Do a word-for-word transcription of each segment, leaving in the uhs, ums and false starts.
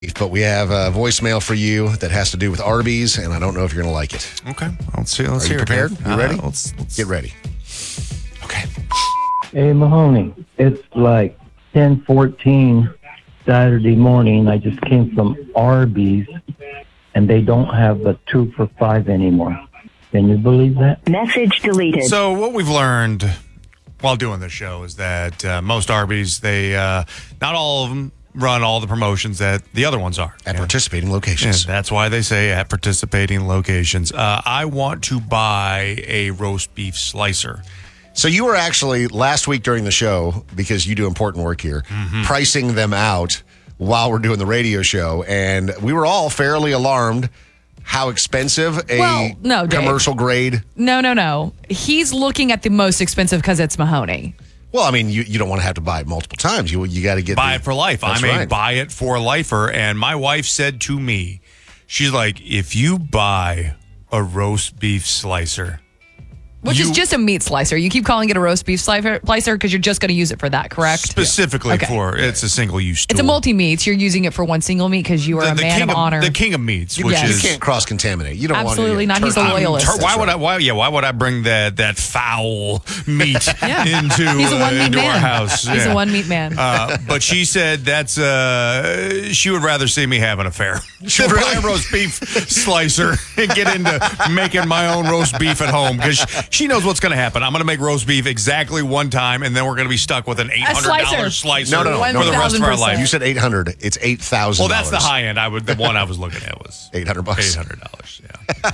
But we have a voicemail for you that has to do with Arby's, and I don't know if you're going to like it. Okay, let's see. Let's Are hear you prepared? It. You ready? Uh, let's, let's get ready. Okay. Hey, Mahoney, it's like ten fourteen Saturday morning. I just came from Arby's, and they don't have the two for five anymore. Can you believe that? Message deleted. So what we've learned while doing this show is that uh, most Arby's, they uh, not all of them run all the promotions that the other ones are. At yeah. participating locations. Yeah, that's why they say at participating locations. Uh, I want to buy a roast beef slicer. So you were actually, last week during the show, because you do important work here, mm-hmm. pricing them out while we're doing the radio show, and we were all fairly alarmed how expensive a well, no, commercial grade. No, no, no. He's looking at the most expensive because it's Mahoney. Well, I mean, you, you don't want to have to buy it multiple times. You you got to get buy the, it for life. I mean, right. buy it for lifer. And my wife said to me, she's like, if you buy a roast beef slicer, which you, is just a meat slicer. You keep calling it a roast beef slicer because you're just going to use it for that, correct? Specifically yeah. okay. for it's a single use tool. It's a multi meats. You're using it for one single meat because you are the, a the man king of, of honor. The king of meats, you, which yes. is you can't cross contaminate. You don't absolutely want not. He's a loyalist. Tur- why would I? Why? Yeah. Why would I bring that that foul meat yeah. into, He's a one uh, meat into man. our house? He's yeah. a one meat man. Uh, but she said that's uh, she would rather see me have an affair. She would buy a roast beef slicer and get into making my own roast beef at home because she, she knows what's going to happen. I'm going to make roast beef exactly one time, and then we're going to be stuck with an eight hundred dollars slicer no, no, no, for the rest of our life. You said eight hundred dollars. It's eight thousand dollars. Well, that's the high end. I would. The one I was looking at was eight hundred bucks. eight hundred dollars, yeah.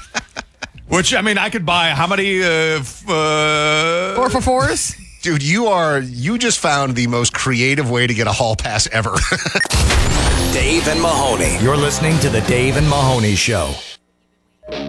Which, I mean, I could buy how many? Uh, f- uh, Four for fours? Dude, you are, you just found the most creative way to get a hall pass ever. Dave and Mahoney. You're listening to The Dave and Mahoney Show.